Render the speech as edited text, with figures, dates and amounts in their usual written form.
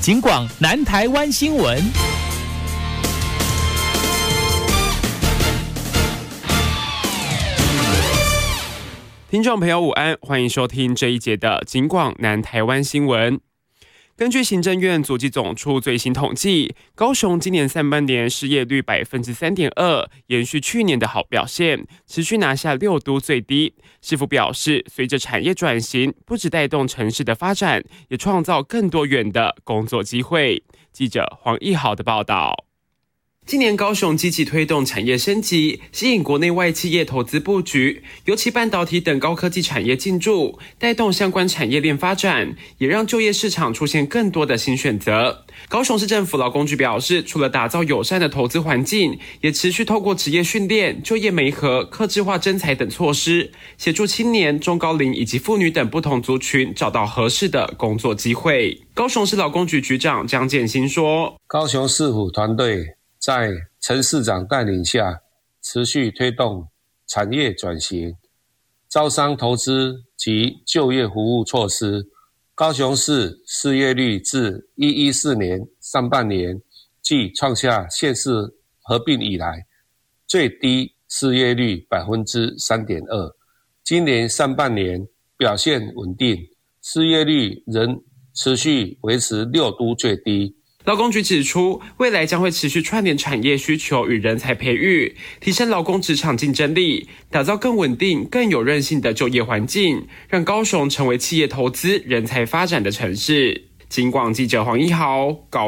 警广南台湾新闻。 听众朋友午安，欢迎收听这一节的警广南台湾新闻。根据行政院主计总处最新统计，高雄今年上半年失业率 3.2%， 延续去年的好表现，持续拿下6都最低。市府表示，随着产业转型，不只带动城市的发展，也创造更多元的工作机会。记者黄义豪的报道。今年高雄积极推动产业升级，吸引国内外企业投资布局，尤其半导体等高科技产业进驻，带动相关产业链发展，也让就业市场出现更多的新选择。高雄市政府劳工局表示，除了打造友善的投资环境，也持续透过职业训练、就业媒合、客制化征才等措施，协助青年、中高龄以及妇女等不同族群找到合适的工作机会。高雄市劳工局局长江建新说， 高雄市府团队在陈市长带领下，持续推动产业转型、招商投资及就业服务措施。高雄市失业率自114年上半年即创下县市合并以来最低失业率 3.2%， 今年上半年表现稳定，失业率仍持续维持6都最低。 劳工局指出，未来将会持续串联产业需求与人才培育，提升劳工职场竞争力，打造更稳定、更有韧性的就业环境，让高雄成为企业投资、人才发展的城市。警广记者黄一豪高